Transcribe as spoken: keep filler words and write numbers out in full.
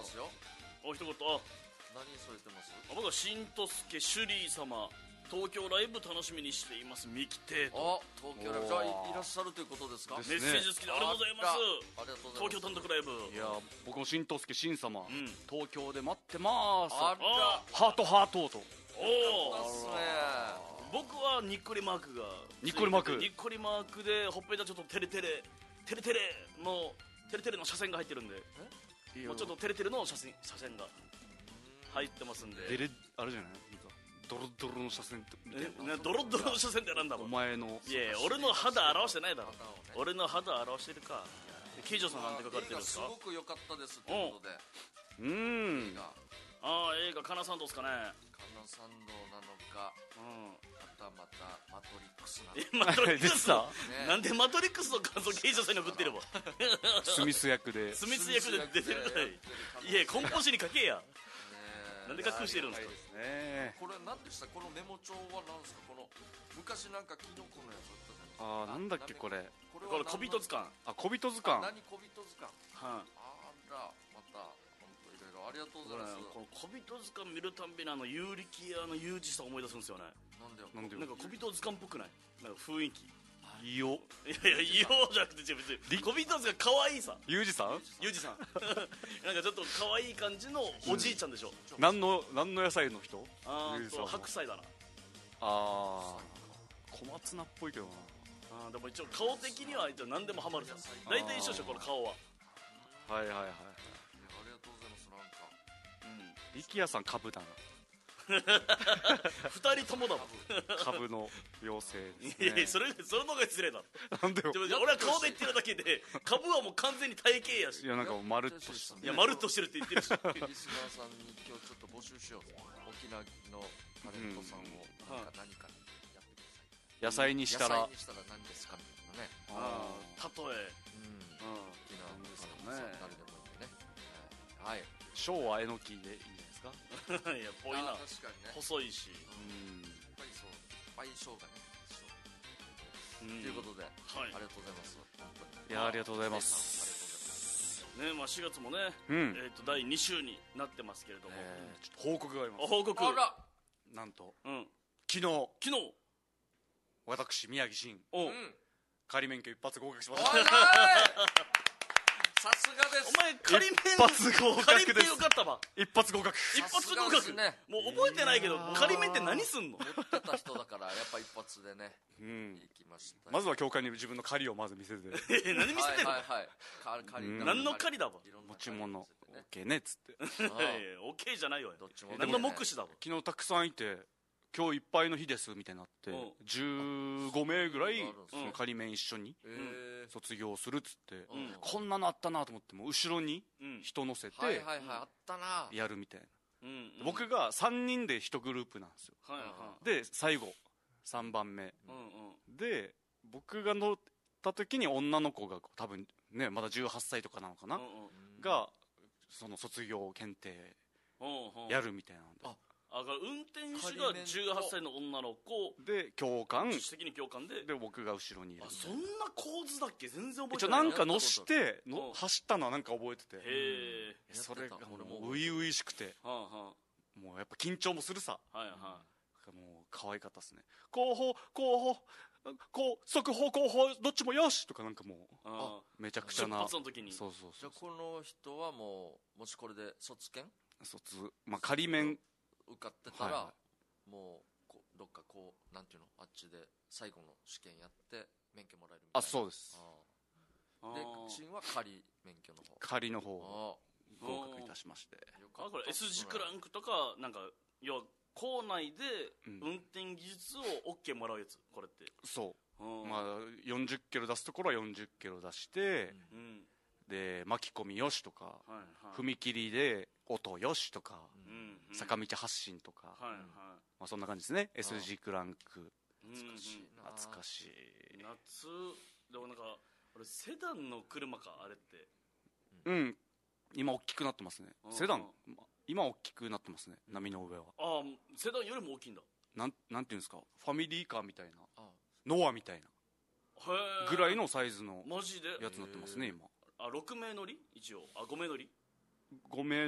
ますよ。 お一言。 何それてます？ 僕はしんとすけシュリー様東京ライブ楽しみにしていますミキテイと。 あ、東京ライブじゃあ い, いらっしゃるということですか？ メッセージ付きでありがとうございます。 ありがとうございます。 東京単独ライブ。 いや僕もしんとすけしん様、 ん東京で待ってまーす。 あら、 ハートハートと。 おお。 ですね。 僕はにっこりマークがにっこりマークにっこりマークでほっぺたちょっとテレテレテレテレのテレテレの車線が入ってるんで、もうちょっとテレテレの車線車線が入ってますんで。 デレあれじゃない？ドロドロの車線みたいな。 ね、ドロドロの車線ってなんだろう。 お前の。 いやいや俺の肌表してないだろ。 肌をね俺の肌表してるか。ケイジョさんなんて書かれてるんですか？ 映画すごく良かったですということで、 うーん。 映画ああ映画カナサンドですかね。 カナサンドなのか、 うんまたまたマトリックスなのか。 えマトリックス出てたねなんでマトリックスの感想ケイジョさんに送ってればスミス役で。 スミス役で出てるかい。いやコンポジに書けや。なんで隠してるんですか？ ね。 これ何でした？このメモ帳は何ですか？この昔なんかキノコのやつあったじゃないですか。 あーなんだっけこれ。 これこれ小人図鑑。 あ小人図鑑。 何小人図鑑。 はい。 あらまた本当いろいろありがとうございます。 この小人図鑑見るたんびにあの有力屋のユージさん思い出すんですよね。 なんでよ。 なんでよなんか小人図鑑っぽくない？なんか雰囲気。 いいよ。 いやいや、言おうじゃなくて、別に小人図鑑可愛いさ。 ユージさん？ ユージさんなんかちょっと可愛い感じのおじいちゃんでしょ。 何の何の野菜の人？ あーとユージさんは白菜だな。 ああ小松菜っぽいけどな。 あーでも一応顔的には一応何でもハマるさ。大体一緒でしょこの顔は。 はいはいはい。 ありがとうございます。なんかうん力也さん株だな。 二人ともだもん。 株の妖精ですね。 いやいやそれそれの方が失礼だ。 なんでよ。 でも俺は顔で言ってるだけで株はもう完全に体型やし。 いやなんかまるっとしたいやまるっとしてるって言ってるし。 リスナーさんに今日ちょっと募集しようぜ。沖縄のタレントさんをなんか何かやってください。 野菜にしたら野菜にしたら何ですかみたいなね。 ああ例え。 うん。 うん沖縄のタレントねさん誰でもいいんでね。はい。 昭和えのきでいいんじゃないですか。 いやぽいなあー確かにね。 細いし。 うんやっぱりそう相性がね。 とということで、 はいありがとうございます。本当に。 いやありがとうございまあす。 ねまあしがつもね、 うんえっとだいに週になってますけれども、 えーちょっと報告がありまお報告。 ありがとうございます。 なんとうん昨日昨日私宮城真お、 あら。うん。 仮免許一発合格しまおいおいした。 さすがです。 お前仮免一発合格です仮免よかったわ。 一発合格。 一発合さすがで格、 すねもう覚えてないけど仮免って何すんの？ 持ってた人だからやっぱ一発でねうん行きました。 まずは教会に自分の狩りをまず見せてえ何見せてんの？ はいはいはい。か借りうん何の狩りだわ。 いろんな持ち物借り見せてね OK ねっつってああいやいやオッケーじゃないよ。 どっちも何の目視だわ。 昨日たくさんいて今日いっぱいの日ですみたいになってうんじゅうご名ぐらいあるんですねその仮免一緒にえー卒業するっつってうんこんなのあったなと思っても後ろにうん人乗せてはいはいはいあったな。 やるみたいなうんうん僕がさんにんでいちグループなんですよはいはで最後さんばんめいうんうんで僕が乗った時に女の子が多分ねまだじゅうはっさいとかなのかなうんうんがその卒業検定うんうんやるみたいなんでああだから運転手がじゅうはっさいの女の子で教官自主的に共感でで僕が後ろにいるあそんな構図だっけ全然覚え一応てないなんか乗してうんの走ったのはなんか覚えててへえそれがも俺もう初々しくてはあはもうやっぱ緊張もするさあはいはもう可愛かったっすね後方後方こう速報後方どっちもよしとかなんかもいあうめちゃくちゃ出な発の時にそうそうそうじゃあこの人はもうもしこれで卒検卒まあ仮免受かってたら、 はもうこどっかこうなんていうのあっちで最後の試験やって免許もらえるみたいな。 あそうですあで陳は仮免許の方。 仮の方をあ合格いたしましてよかったあこれ S 字クランクとかなんか要は校内でうん運転技術を OK もらうやつこれってそううんまあよんじゅっキロ出すところはよんじゅっキロ出してうんで巻き込みよしとかはいはい踏切で音よしとかうんうん坂道発進とかはいはいまあそんな感じですね エスジー クランクうん懐かしいな。 懐かしい夏でもなんか俺セダンの車かあれってうん今大きくなってますねうんセダンま今大きくなってますね波の上はああセダンよりも大きいんだなんなんていうんですかファミリーカーみたいなあノアみたいなへえぐらいのサイズのマジでやつになってますね今あろく名乗り一応あご名乗りご名